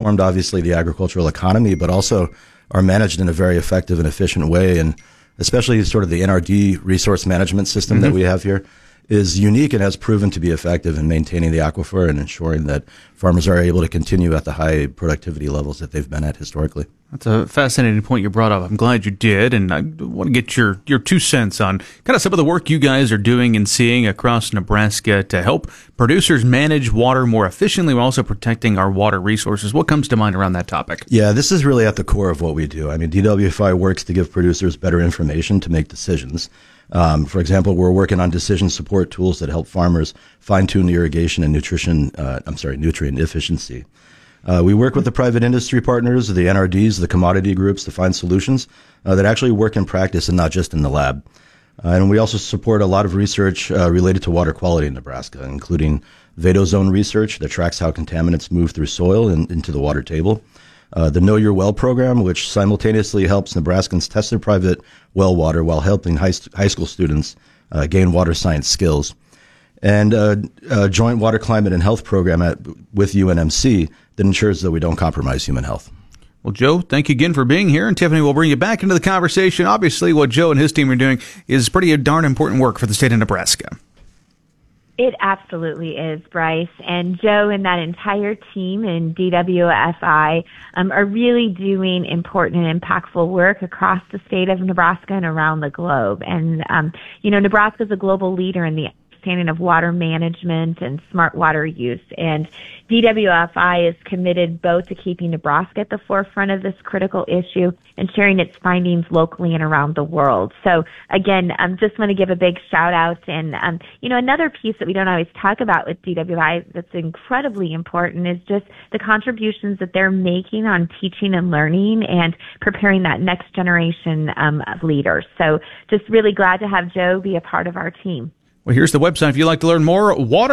transformed, obviously, the agricultural economy, but also are managed in a very effective and efficient way. And especially sort of the NRD resource management system that we have here is unique and has proven to be effective in maintaining the aquifer and ensuring that farmers are able to continue at the high productivity levels that they've been at historically. That's a fascinating point you brought up. I'm glad you did, and I want to get your 2 cents on kind of some of the work you guys are doing and seeing across Nebraska to help producers manage water more efficiently while also protecting our water resources. What comes to mind around that topic? Yeah, this is really at the core of what we do. I mean, DWFI works to give producers better information to make decisions. For example, we're working on decision support tools that help farmers fine-tune irrigation and nutrient efficiency. We work with the private industry partners, the NRDs, the commodity groups to find solutions that actually work in practice and not just in the lab. And we also support a lot of research related to water quality in Nebraska, including Vadozone research that tracks how contaminants move through soil and into the water table. The Know Your Well program, which simultaneously helps Nebraskans test their private well water while helping high school students gain water science skills. And a joint water climate and health program with UNMC that ensures that we don't compromise human health. Well, Joe, thank you again for being here. And Tiffany, we'll bring you back into the conversation. Obviously, what Joe and his team are doing is pretty darn important work for the state of Nebraska. It absolutely is, Bryce. And Joe and that entire team in DWFI are really doing important and impactful work across the state of Nebraska and around the globe. And, Nebraska is a global leader in the understanding of water management and smart water use. And DWFI is committed both to keeping Nebraska at the forefront of this critical issue and sharing its findings locally and around the world. So again, just want to give a big shout out. And, another piece that we don't always talk about with DWFI that's incredibly important is just the contributions that they're making on teaching and learning and preparing that next generation of leaders. So just really glad to have Joe be a part of our team. Well, here's the website if you'd like to learn more,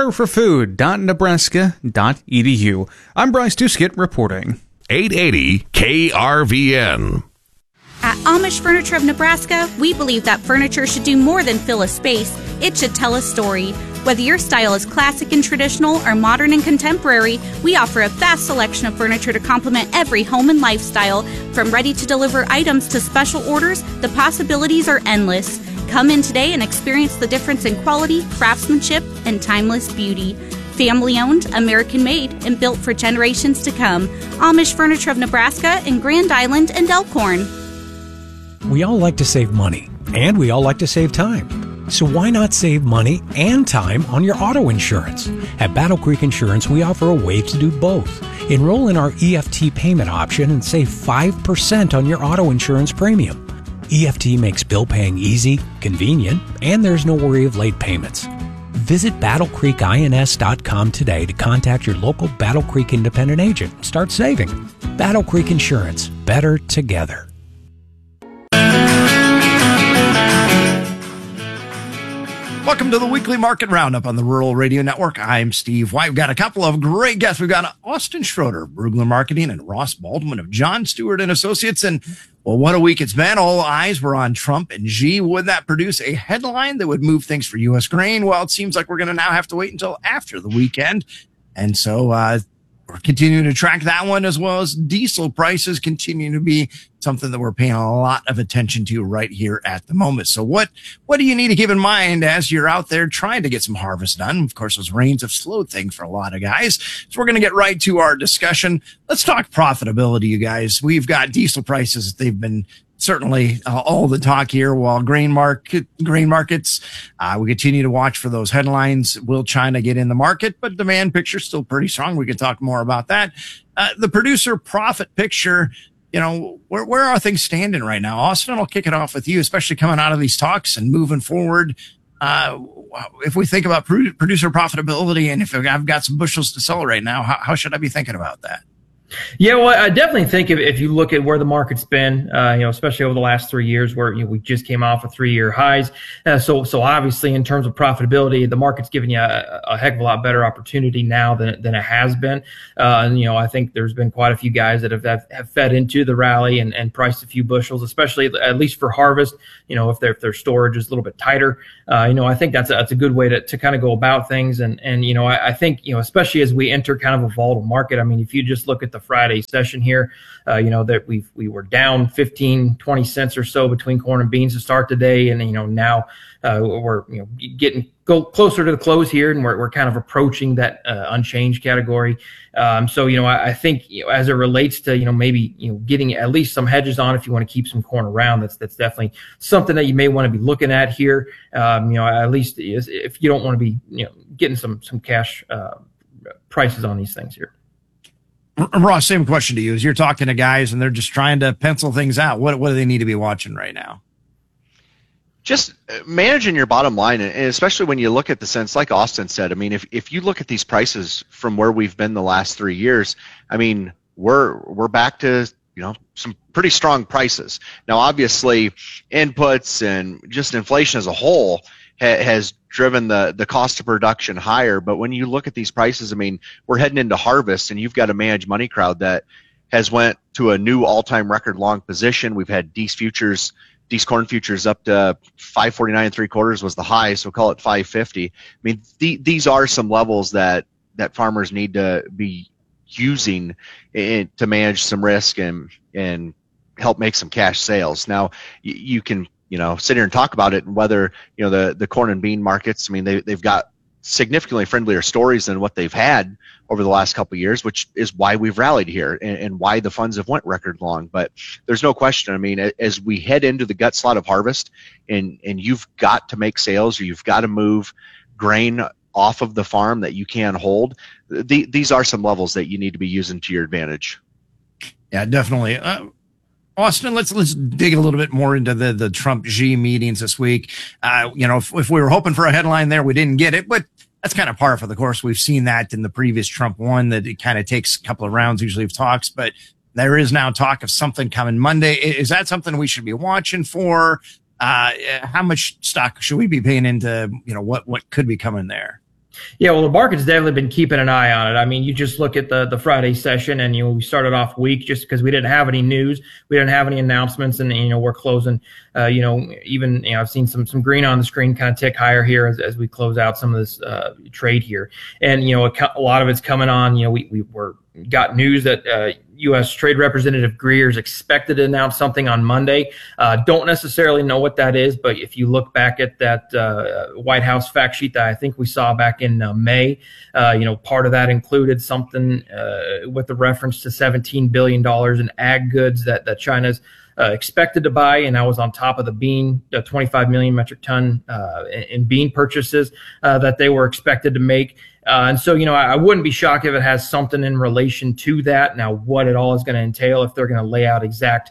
waterforfood.nebraska.edu. I'm Bryce Duskett reporting. 880 KRVN. At Amish Furniture of Nebraska, we believe that furniture should do more than fill a space. It should tell a story. Whether your style is classic and traditional or modern and contemporary, we offer a vast selection of furniture to complement every home and lifestyle. From ready-to-deliver items to special orders, the possibilities are endless. Come in today and experience the difference in quality, craftsmanship, and timeless beauty. Family-owned, American-made, and built for generations to come. Amish Furniture of Nebraska in Grand Island and Elkhorn. We all like to save money, and we all like to save time. So why not save money and time on your auto insurance? At Battle Creek Insurance, we offer a way to do both. Enroll in our EFT payment option and save 5% on your auto insurance premium. EFT makes bill paying easy, convenient, and there's no worry of late payments. Visit BattleCreekINS.com today to contact your local Battle Creek independent agent and start saving. Battle Creek Insurance, better together. Welcome to the weekly market roundup on the Rural Radio Network. I'm Steve White. We've got a couple of great guests. We've got Austin Schroeder, Brugler Marketing, and Ross Baldwin of John Stewart and Associates. And well, what a week it's been. All eyes were on Trump and Xi. Would that produce a headline that would move things for U.S. grain? Well, it seems like we're going to now have to wait until after the weekend. And so, we're continuing to track that one, as well as diesel prices continue to be something that we're paying a lot of attention to right here at the moment. So what do you need to keep in mind as you're out there trying to get some harvest done? Of course, those rains have slowed things for a lot of guys. So we're going to get right to our discussion. Let's talk profitability, you guys. We've got diesel prices. They've been certainly all the talk here, while grain markets, we continue to watch for those headlines. Will China get in the market? But demand picture still pretty strong. We can talk more about that. The producer profit picture, where are things standing right now? Austin, I'll kick it off with you, especially coming out of these talks and moving forward. If we think about producer profitability, and if I've got some bushels to sell right now, how should I be thinking about that? Yeah, well, I definitely think if you look at where the market's been, especially over the last 3 years, where we just came off of 3-year highs. So obviously, in terms of profitability, the market's giving you a heck of a lot better opportunity now than it has been. I think there's been quite a few guys that have fed into the rally and priced a few bushels, especially at least for harvest. If their storage is a little bit tighter, I think that's a good way to kind of go about things. And I think especially as we enter kind of a volatile market. I mean, if you just look at the Friday session here, that we were down 15, 20 cents or so between corn and beans to start the day. And, now we're, go closer to the close here, and we're kind of approaching that unchanged category. So I think as it relates to maybe getting at least some hedges on if you want to keep some corn around, that's definitely something that you may want to be looking at here. At least if you don't want to be getting some cash prices on these things here. Ross, same question to you. As you're talking to guys and they're just trying to pencil things out, what do they need to be watching right now? Just managing your bottom line, and especially when you look at the sense, like Austin said, I mean, if you look at these prices from where we've been the last 3 years, I mean, we're back to some pretty strong prices. Now, obviously, inputs and just inflation as a whole has driven the cost of production higher. But when you look at these prices, I mean, we're heading into harvest, and you've got a managed money crowd that has went to a new all-time record long position. We've had D's corn futures up to 549 3/4 was the high, so call it 550. I mean, these are some levels that farmers need to be using to manage some risk and help make some cash sales. Now, you can sit here and talk about it, and whether the corn and bean markets. I mean, they've got significantly friendlier stories than what they've had over the last couple of years, which is why we've rallied here and why the funds have went record long. But there's no question. I mean, as we head into the gut slot of harvest, and you've got to make sales, or you've got to move grain off of the farm that you can hold, these are some levels that you need to be using to your advantage. Yeah, definitely. Austin, let's dig a little bit more into the Trump-Xi meetings this week. If we were hoping for a headline there, we didn't get it, but that's kind of par for the course. We've seen that in the previous Trump one, that it kind of takes a couple of rounds usually of talks, but there is now talk of something coming Monday. Is that something we should be watching for? How much stock should we be paying into, what could be coming there? Yeah, well, the market's definitely been keeping an eye on it. I mean, you just look at the Friday session, and we started off weak just because we didn't have any news, we didn't have any announcements, and we're closing. Even I've seen some green on the screen kind of tick higher here as we close out some of this trade here, and a lot of it's coming on. We got news that U.S. Trade Representative Greer is expected to announce something on Monday. Don't necessarily know what that is, but if you look back at that White House fact sheet that I think we saw back in May, part of that included something with the reference to $17 billion in ag goods that China's expected to buy, and that was on top of the bean, 25 million metric ton in bean purchases that they were expected to make. And so, I wouldn't be shocked if it has something in relation to that. Now, what it all is going to entail, if they're going to lay out exact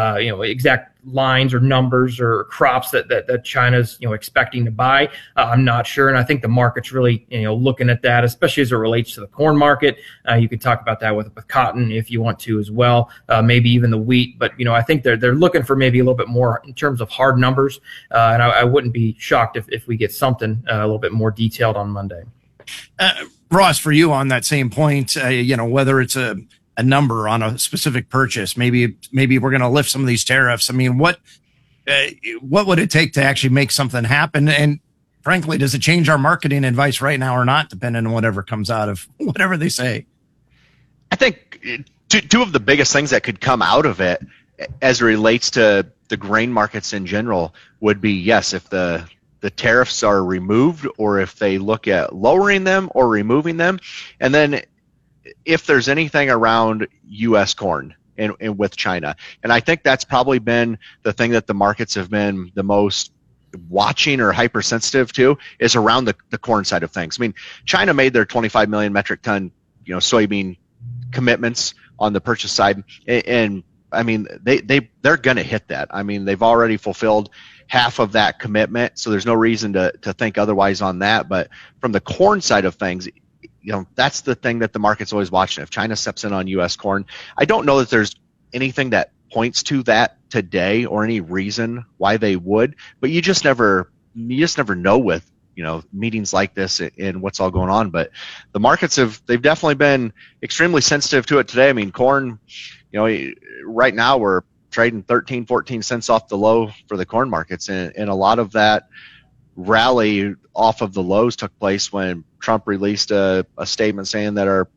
lines or numbers or crops that China's, expecting to buy, I'm not sure. And I think the market's really, looking at that, especially as it relates to the corn market. You could talk about that with cotton if you want to as well, maybe even the wheat. But, I think they're looking for maybe a little bit more in terms of hard numbers. And I wouldn't be shocked if we get something a little bit more detailed on Monday. Ross, for you on that same point, whether it's a number on a specific purchase, maybe we're going to lift some of these tariffs. I mean, what would it take to actually make something happen? And frankly, does it change our marketing advice right now or not, depending on whatever comes out of whatever they say? I think two of the biggest things that could come out of it as it relates to the grain markets in general would be, yes, if the tariffs are removed, or if they look at lowering them or removing them. And then if there's anything around U.S. corn and with China. And I think that's probably been the thing that the markets have been the most watching or hypersensitive to, is around the corn side of things. I mean, China made their 25 million metric ton, soybean commitments on the purchase side. And I mean, they're going to hit that. I mean, they've already fulfilled half of that commitment, so there's no reason to think otherwise on that. But from the corn side of things, that's the thing that the market's always watching. If China steps in on U.S. corn, I don't know that there's anything that points to that today or any reason why they would, but you just never know with meetings like this and what's all going on. But the markets they've definitely been extremely sensitive to it today. I mean, corn, right now we're trading 13, 14 cents off the low for the corn markets. And a lot of that rally off of the lows took place when Trump released a statement saying that our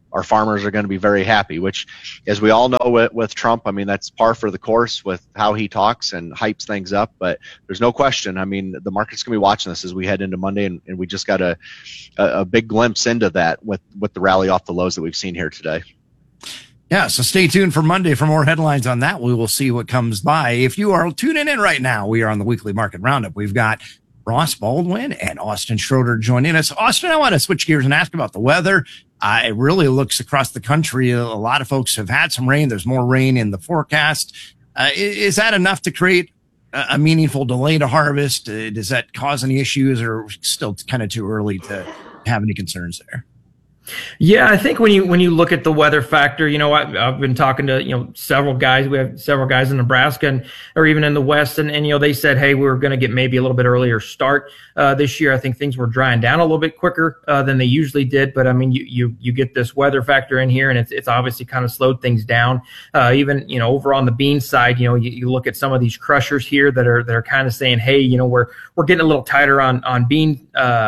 our farmers are going to be very happy, which, as we all know with Trump, I mean, that's par for the course with how he talks and hypes things up. But there's no question. I mean, the market's going to be watching this as we head into Monday, and we just got a big glimpse into that with the rally off the lows that we've seen here today. Yeah, so stay tuned for Monday for more headlines on that. We will see what comes by. If you are tuning in right now, we are on the Weekly Market Roundup. We've got Ross Baldwin and Austin Schroeder joining us. Austin, I want to switch gears and ask about the weather. It really looks across the country. A lot of folks have had some rain. There's more rain in the forecast. Is that enough to create a meaningful delay to harvest? Does that cause any issues, or still kind of too early to have any concerns there? Yeah, I think when you look at the weather factor, I've been talking to, several guys. We have several guys in Nebraska or even in the West. And they said, hey, we were going to get maybe a little bit earlier start this year. I think things were drying down a little bit quicker than they usually did. But I mean, you get this weather factor in here, and it's obviously kind of slowed things down. Even, over on the bean side, you look at some of these crushers here that are kind of saying, hey, we're getting a little tighter on bean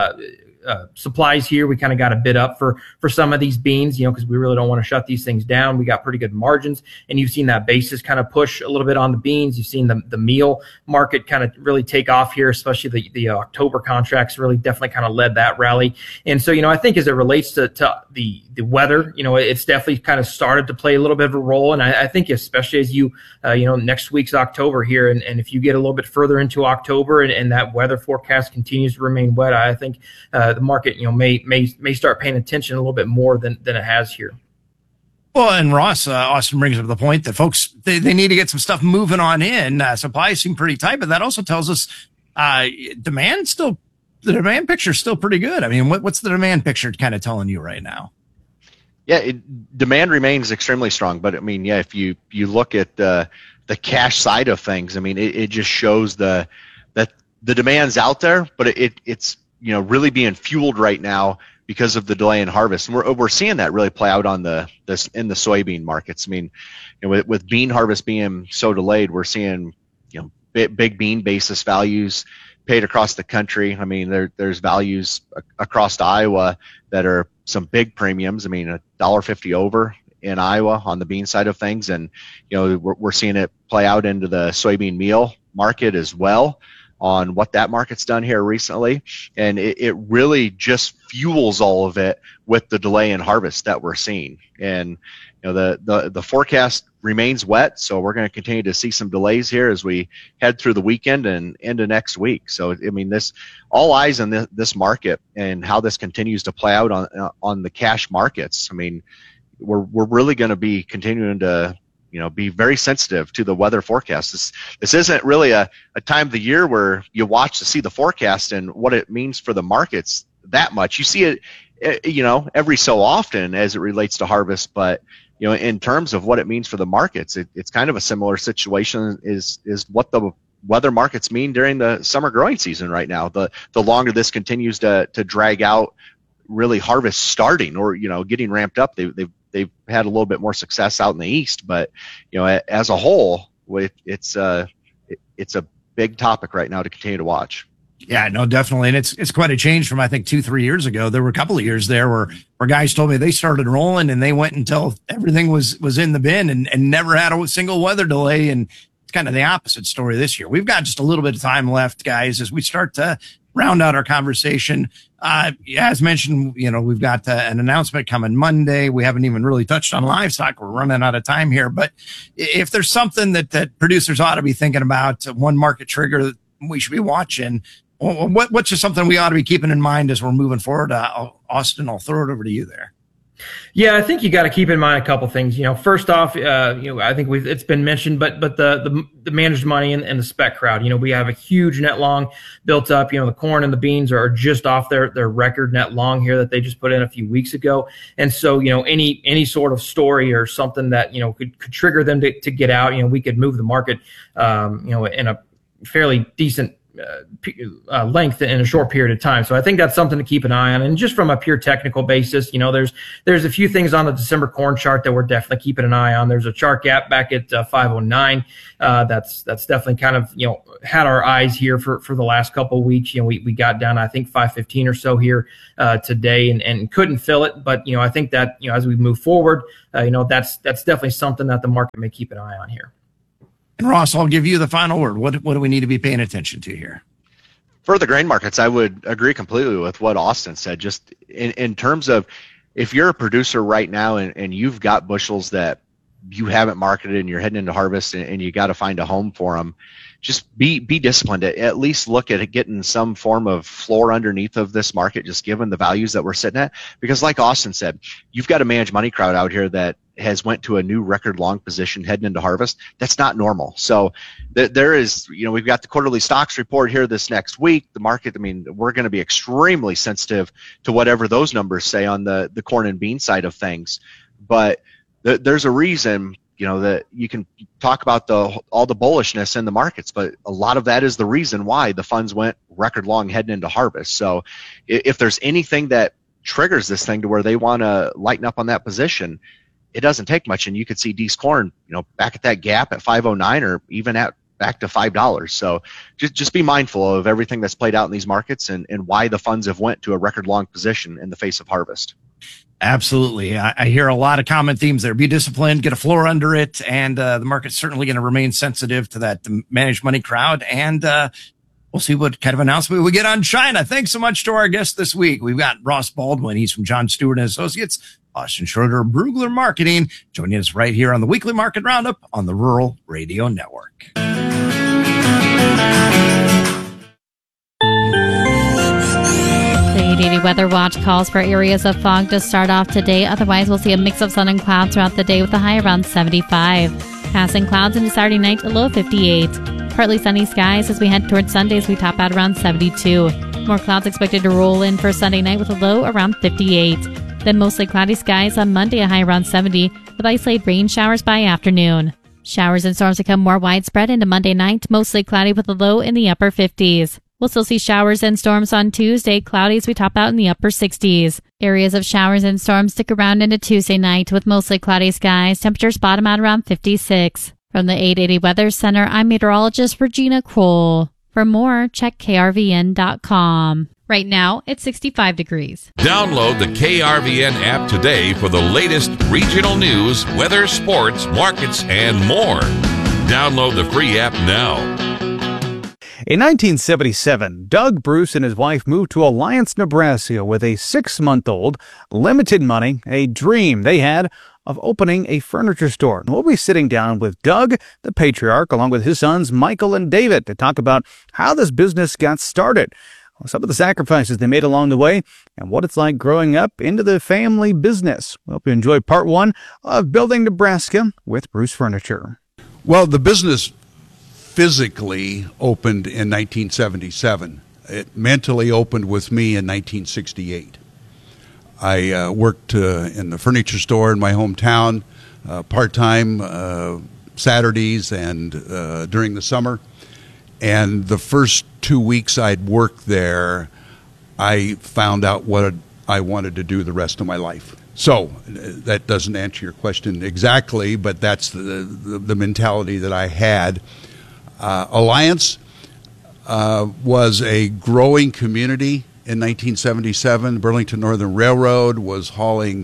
supplies here. We kind of got a bid up for some of these beans, because we really don't want to shut these things down. We got pretty good margins, and you've seen that basis kind of push a little bit on the beans. You've seen the meal market kind of really take off here, especially the October contracts really definitely kind of led that rally. And so, I think as it relates to the weather, it's definitely kind of started to play a little bit of a role. And I think especially as next week's October here, and if you get a little bit further into October and that weather forecast continues to remain wet, I think the market, may start paying attention a little bit more than it has here. Well, and Ross, Austin brings up the point that folks, they need to get some stuff moving on in. Supplies seem pretty tight, but that also tells us the demand picture is still pretty good. I mean, what's the demand picture kind of telling you right now? Yeah, demand remains extremely strong. But I mean, yeah, if you look at the cash side of things, I mean, it just shows that the demand's out there, but it's really being fueled right now because of the delay in harvest. And we're seeing that really play out in the soybean markets. I mean, with bean harvest being so delayed, we're seeing, big bean basis values paid across the country. I mean, there's values across Iowa that are some big premiums. I mean, $1.50 over in Iowa on the bean side of things. And, we're seeing it play out into the soybean meal market as well, on what that market's done here recently. And it really just fuels all of it with the delay in harvest that we're seeing. And, the forecast remains wet, so we're going to continue to see some delays here as we head through the weekend and into next week. So, I mean, all eyes on this market and how this continues to play out on the cash markets. I mean, we're really going to be continuing to be very sensitive to the weather forecast. This isn't really a time of the year where you watch to see the forecast and what it means for the markets that much. You see it, every so often as it relates to harvest, but, in terms of what it means for the markets, it's kind of a similar situation is what the weather markets mean during the summer growing season right now. The longer this continues to drag out, really harvest starting or, getting ramped up, they've had a little bit more success out in the east, but as a whole, it's a big topic right now to continue to watch. Yeah, no, definitely. And it's quite a change from, I think, 2-3 years ago. There were a couple of years there where guys told me they started rolling and they went until everything was in the bin and never had a single weather delay. And it's kind of the opposite story this year. We've got just a little bit of time left, guys, as we start to round out our conversation. As mentioned, we've got an announcement coming Monday. We haven't even really touched on livestock. We're running out of time here. But if there's something that producers ought to be thinking about, one market trigger that we should be watching, what's just something we ought to be keeping in mind as we're moving forward? Austin, I'll throw it over to you there. Yeah, I think you got to keep in mind a couple things. First off, I think it's been mentioned, but the managed money and the spec crowd. We have a huge net long built up. The corn and the beans are just off their record net long here that they just put in a few weeks ago. And so, any sort of story or something that could trigger them to get out. We could move the market, in a fairly decent length in a short period of time. So I think that's something to keep an eye on. And just from a pure technical basis, there's a few things on the December corn chart that we're definitely keeping an eye on. There's a chart gap back at 509. That's definitely kind of, had our eyes here for the last couple of weeks. We got down, I think, 515 or so here today and couldn't fill it. But, I think that, as we move forward, that's definitely something that the market may keep an eye on here. And Ross, I'll give you the final word. What do we need to be paying attention to here? For the grain markets, I would agree completely with what Austin said. Just in terms of, if you're a producer right now and you've got bushels that you haven't marketed and you're heading into harvest and you got to find a home for them, just be disciplined. At least look at getting some form of floor underneath of this market, just given the values that we're sitting at. Because like Austin said, you've got a managed money crowd out here that has went to a new record long position heading into harvest. That's not normal. So there is, we've got the quarterly stocks report here this next week. The market, we're going to be extremely sensitive to whatever those numbers say on the corn and bean side of things. But there's a reason, that you can talk about all the bullishness in the markets, but a lot of that is the reason why the funds went record long heading into harvest. So if there's anything that triggers this thing to where they want to lighten up on that position, it doesn't take much. And you could see D's corn, back at that gap at 509 or even back to $5. So just be mindful of everything that's played out in these markets and why the funds have went to a record long position in the face of harvest. Absolutely. I hear a lot of common themes there. Be disciplined, get a floor under it, and the market's certainly going to remain sensitive to that managed money crowd. And we'll see what kind of announcement we get on China. Thanks so much to our guest this week. We've got Ross Baldwin. He's from John Stewart and Associates. Austin Schroeder, Brugler Marketing, joining us right here on the Weekly Market Roundup on the Rural Radio Network. The 880 Weather Watch calls for areas of fog to start off today. Otherwise, we'll see a mix of sun and clouds throughout the day with a high around 75. Passing clouds into Saturday night, a low of 58. Partly sunny skies as we head towards Sundays. We top out around 72. More clouds expected to roll in for Sunday night with a low around 58. Then mostly cloudy skies on Monday, a high around 70, with isolated rain showers by afternoon. Showers and storms become more widespread into Monday night, mostly cloudy with a low in the upper 50s. We'll still see showers and storms on Tuesday, cloudy as we top out in the upper 60s. Areas of showers and storms stick around into Tuesday night with mostly cloudy skies. Temperatures bottom out around 56. From the 880 Weather Center, I'm meteorologist Regina Kroll. For more, check krvn.com. Right now, it's 65 degrees. Download the KRVN app today for the latest regional news, weather, sports, markets, and more. Download the free app now. In 1977, Doug Bruce and his wife moved to Alliance, Nebraska with a 6-month-old, limited money, a dream they had of opening a furniture store. And we'll be sitting down with Doug, the patriarch, along with his sons Michael and David, to talk about how this business got started, some of the sacrifices they made along the way, and what it's like growing up into the family business. We hope you enjoy part 1 of Building Nebraska with Bruce Furniture. Well, the business physically opened in 1977. It mentally opened with me in 1968. I worked in the furniture store in my hometown part-time Saturdays and during the summer. And the first 2 weeks I'd worked there, I found out what I wanted to do the rest of my life. So that doesn't answer your question exactly, but that's the mentality that I had. Alliance was a growing community in 1977. Burlington Northern Railroad was hauling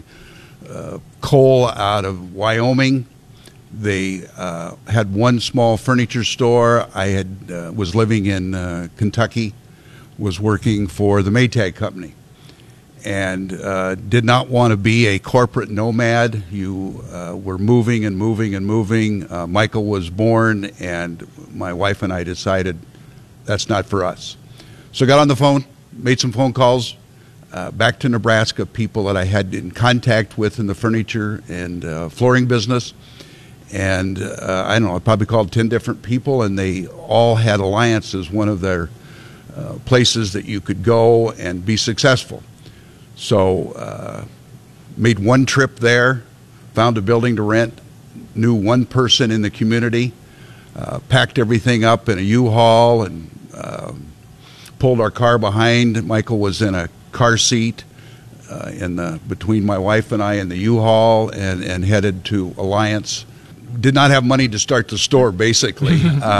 coal out of Wyoming. They had one small furniture store. I was living in Kentucky, was working for the Maytag Company, and did not want to be a corporate nomad. You were moving and moving and moving. Michael was born, and my wife and I decided that's not for us. So I got on the phone, made some phone calls back to Nebraska, people that I had in contact with in the furniture and flooring business. And I don't know, I probably called 10 different people, and they all had Alliance as one of their places that you could go and be successful. So made one trip there, found a building to rent, knew one person in the community, packed everything up in a U-Haul and pulled our car behind. Michael was in a car seat between my wife and I in the U-Haul and headed to Alliance. Did not have money to start the store, basically.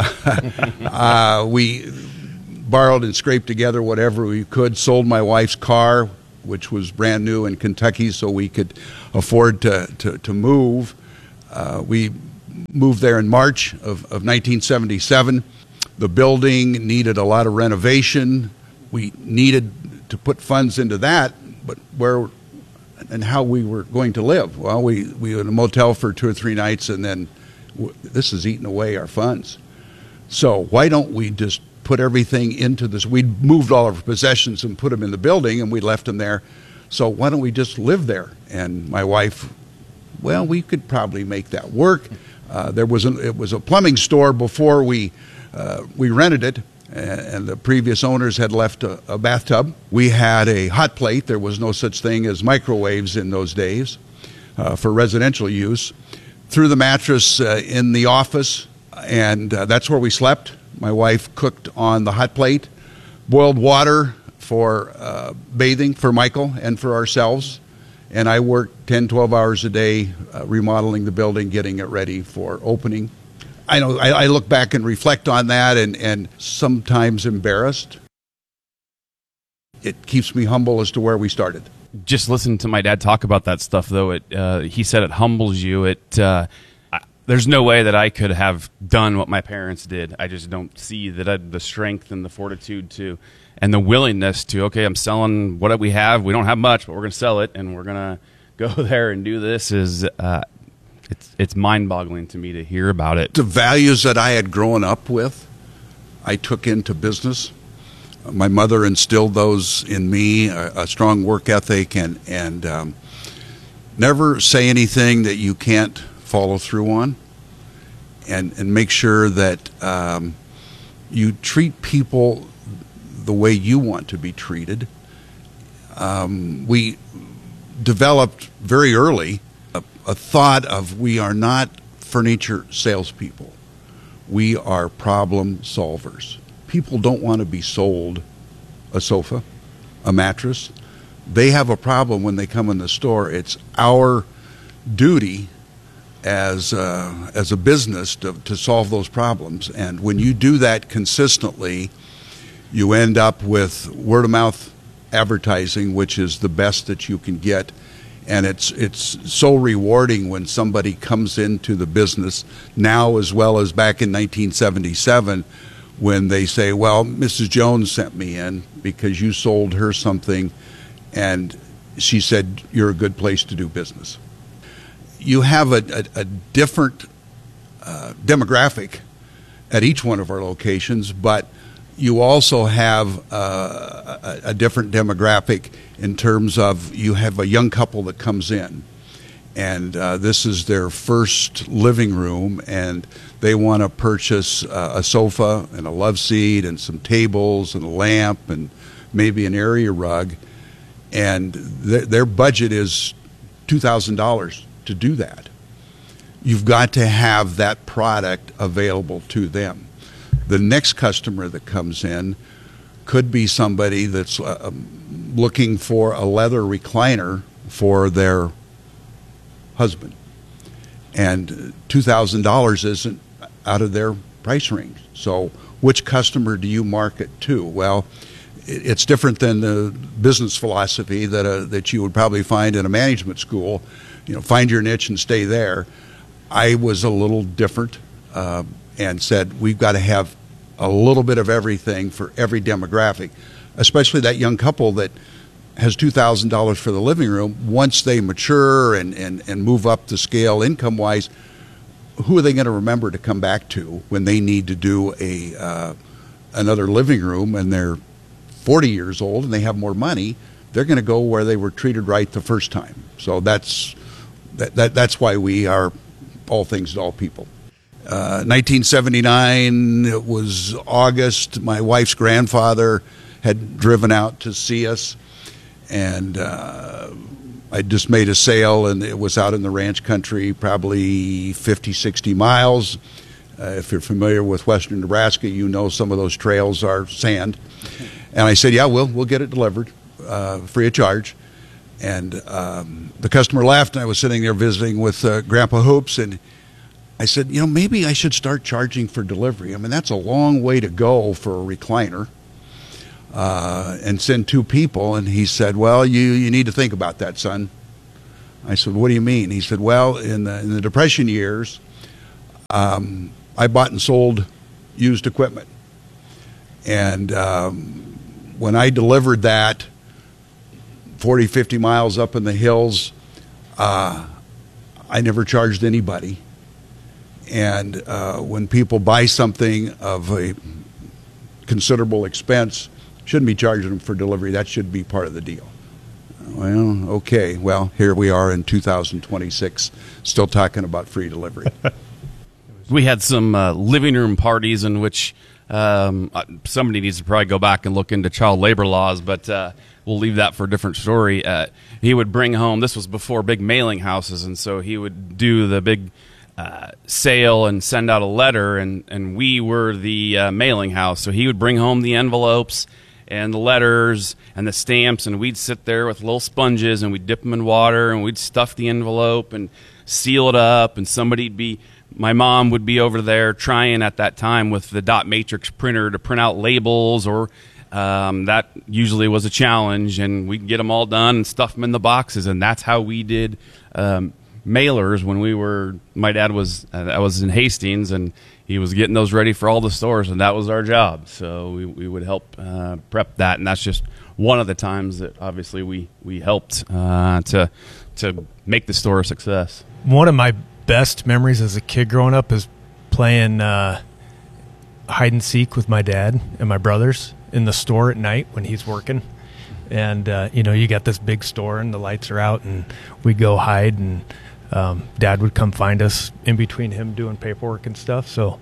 We borrowed and scraped together whatever we could, sold my wife's car, which was brand new in Kentucky, so we could afford to move. We moved there in March of 1977. The building needed a lot of renovation. We needed to put funds into that, but where and how we were going to live. Well, we were in a motel for 2 or 3 nights, and then this is eating away our funds. So why don't we just put everything into this? We moved all of our possessions and put them in the building, and we left them there. So why don't we just live there? And my wife, well, we could probably make that work. It was a plumbing store before we rented it, and the previous owners had left a bathtub. We had a hot plate. There was no such thing as microwaves in those days for residential use. Threw the mattress in the office, and that's where we slept. My wife cooked on the hot plate, boiled water for bathing for Michael and for ourselves. And I worked 10, 12 hours a day remodeling the building, getting it ready for opening. I know I look back and reflect on that and sometimes embarrassed. It keeps me humble as to where we started. Just listening to my dad talk about that stuff, though, he said it humbles you. There's no way that I could have done what my parents did. I just don't see that I had the strength and the fortitude to, and the willingness to, okay, I'm selling what we have. We don't have much, but we're going to sell it, and we're going to go there and do this. It's mind-boggling to me to hear about it. The values that I had grown up with, I took into business. My mother instilled those in me, a strong work ethic, and never say anything that you can't follow through on, and make sure that you treat people the way you want to be treated. We developed very early a thought of we are not furniture salespeople. We are problem solvers. People don't want to be sold a sofa, a mattress. They have a problem when they come in the store. It's our duty as a business to solve those problems. And when you do that consistently, you end up with word-of-mouth advertising, which is the best that you can get. And it's so rewarding when somebody comes into the business now as well as back in 1977 when they say, well, Mrs. Jones sent me in because you sold her something and she said you're a good place to do business. You have a different demographic at each one of our locations, but you also have a different demographic in terms of you have a young couple that comes in, and this is their first living room, and they want to purchase a sofa and a love seat and some tables and a lamp and maybe an area rug, and their budget is $2,000 to do that. You've got to have that product available to them. The next customer that comes in could be somebody that's looking for a leather recliner for their husband. And $2,000 isn't out of their price range. So which customer do you market to? Well, it's different than the business philosophy that you would probably find in a management school. Find your niche and stay there. I was a little different and said we've got to have a little bit of everything for every demographic, especially that young couple that has $2,000 for the living room. Once they mature and move up the scale income-wise, who are they going to remember to come back to when they need to do another living room and they're 40 years old and they have more money? They're going to go where they were treated right the first time. So that's why we are all things to all people. 1979, it was August. My wife's grandfather had driven out to see us, and I just made a sale, and it was out in the ranch country, probably 50, 60 miles. If you're familiar with western Nebraska, you know some of those trails are sand. And I said, yeah, we'll get it delivered free of charge. And the customer left, and I was sitting there visiting with Grandpa Hoops, and I said, maybe I should start charging for delivery. I mean, that's a long way to go for a recliner, and send 2 people. And he said, well, you need to think about that, son. I said, what do you mean? He said, well, in the Depression years, I bought and sold used equipment. And when I delivered that 40, 50 miles up in the hills, I never charged anybody. And when people buy something of a considerable expense, shouldn't be charging them for delivery. That should be part of the deal. Well, okay. Well, here we are in 2026, still talking about free delivery. We had some living room parties in which somebody needs to probably go back and look into child labor laws, but we'll leave that for a different story. He would bring home, this was before big mailing houses, and so he would do the big sale and send out a letter, and we were the mailing house. So he would bring home the envelopes and the letters and the stamps, and we'd sit there with little sponges, and we'd dip them in water, and we'd stuff the envelope and seal it up, and my mom would be over there trying at that time with the dot matrix printer to print out labels, or that usually was a challenge, and we'd get them all done and stuff them in the boxes, and that's how we did mailers when my dad I was in Hastings, and he was getting those ready for all the stores, and that was our job. So we would help prep that, and that's just one of the times that obviously we helped to make the store a success. One of my best memories as a kid growing up is playing hide and seek with my dad and my brothers in the store at night when he's working. And you got this big store and the lights are out, and we'd go hide, and Dad would come find us in between him doing paperwork and stuff. So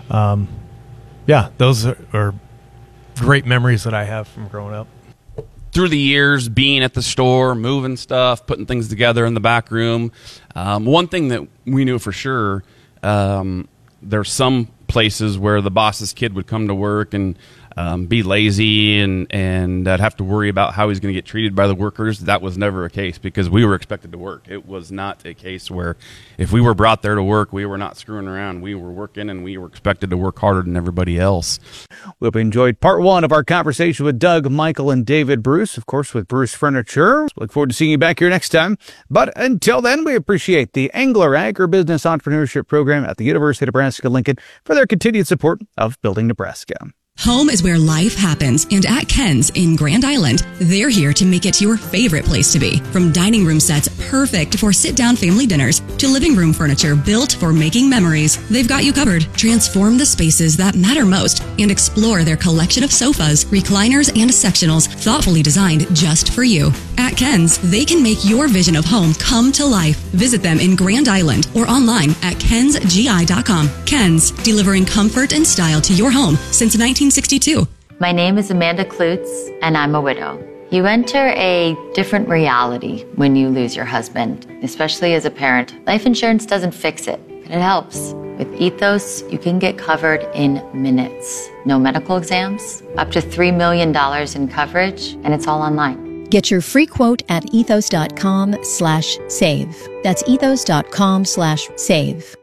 those are great memories that I have from growing up. Through the years, being at the store, moving stuff, putting things together in the back room, one thing that we knew for sure, there's some places where the boss's kid would come to work and be lazy and I'd have to worry about how he's going to get treated by the workers. That was never a case because we were expected to work. It was not a case where if we were brought there to work, we were not screwing around. We were working, and we were expected to work harder than everybody else. We hope you enjoyed part 1 of our conversation with Doug, Michael, and David Bruce, of course, with Bruce Furniture. Look forward to seeing you back here next time. But until then, we appreciate the Engler Agribusiness Entrepreneurship Program at the University of Nebraska-Lincoln for their continued support of Building Nebraska. Home is where life happens, and at Ken's in Grand Island, they're here to make it your favorite place to be. From dining room sets perfect for sit-down family dinners to living room furniture built for making memories, they've got you covered. Transform the spaces that matter most and explore their collection of sofas, recliners, and sectionals thoughtfully designed just for you. At Ken's, they can make your vision of home come to life. Visit them in Grand Island or online at kensgi.com. Ken's, delivering comfort and style to your home since 1962. My name is Amanda Klutz, and I'm a widow. You enter a different reality when you lose your husband, especially as a parent. Life insurance doesn't fix it, but it helps. With Ethos, you can get covered in minutes. No medical exams, up to $3 million in coverage, and it's all online. Get your free quote at ethos.com/save. That's ethos.com/save.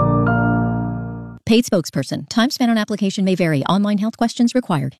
Paid spokesperson. Time spent on application may vary. Online health questions required.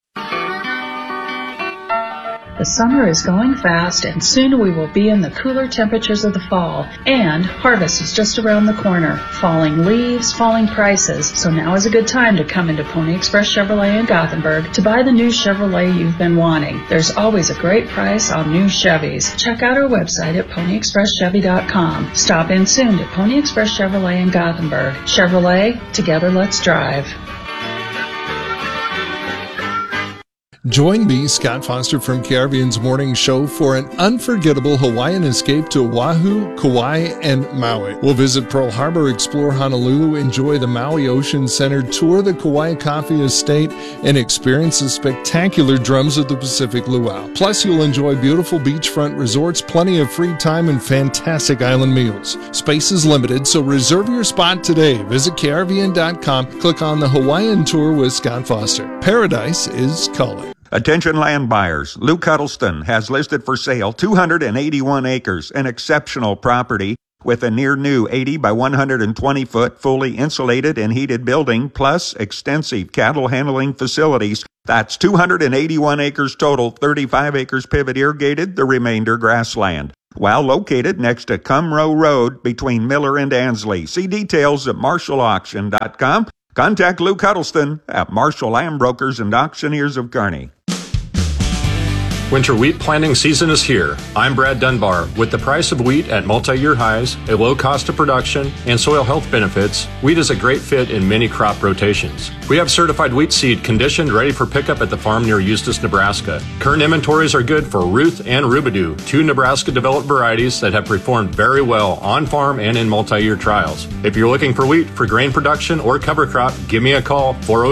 The summer is going fast, and soon we will be in the cooler temperatures of the fall. And harvest is just around the corner. Falling leaves, falling prices. So now is a good time to come into Pony Express Chevrolet in Gothenburg to buy the new Chevrolet you've been wanting. There's always a great price on new Chevys. Check out our website at ponyexpresschevy.com. Stop in soon to Pony Express Chevrolet in Gothenburg. Chevrolet, together let's drive. Join me, Scott Foster from KRVN's Morning Show, for an unforgettable Hawaiian escape to Oahu, Kauai, and Maui. We'll visit Pearl Harbor, explore Honolulu, enjoy the Maui Ocean Center, tour the Kauai Coffee Estate, and experience the spectacular Drums of the Pacific Luau. Plus, you'll enjoy beautiful beachfront resorts, plenty of free time, and fantastic island meals. Space is limited, so reserve your spot today. Visit KRVN.com, click on the Hawaiian Tour with Scott Foster. Paradise is calling. Attention land buyers. Luke Huddleston has listed for sale 281 acres, an exceptional property with a near new 80 by 120 foot fully insulated and heated building plus extensive cattle handling facilities. That's 281 acres total, 35 acres pivot irrigated, the remainder grassland. While located next to Cumrow Road between Miller and Ansley. See details at marshallauction.com. Contact Luke Huddleston at Marshall Land Brokers and Auctioneers of Kearney. Winter wheat planting season is here. I'm Brad Dunbar. With the price of wheat at multi-year highs, a low cost of production, and soil health benefits, wheat is a great fit in many crop rotations. We have certified wheat seed conditioned, ready for pickup at the farm near Eustis, Nebraska. Current inventories are good for Ruth and Rubidoo, two Nebraska-developed varieties that have performed very well on farm and in multi-year trials. If you're looking for wheat for grain production or cover crop, give me a call,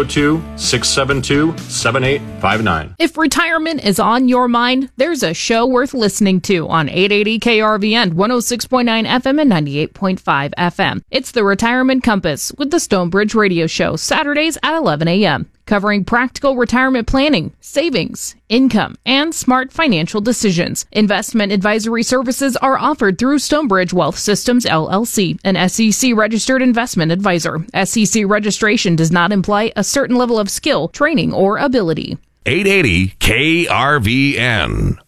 402-672-7859. If retirement is on your mind, there's a show worth listening to on 880 KRVN, 106.9 FM and 98.5 FM. It's the Retirement Compass with the Stonebridge Radio Show, Saturdays at 11 a.m., covering practical retirement planning, savings, income, and smart financial decisions. Investment advisory services are offered through Stonebridge Wealth Systems, LLC, an SEC-registered investment advisor. SEC registration does not imply a certain level of skill, training, or ability. 880 KRVN.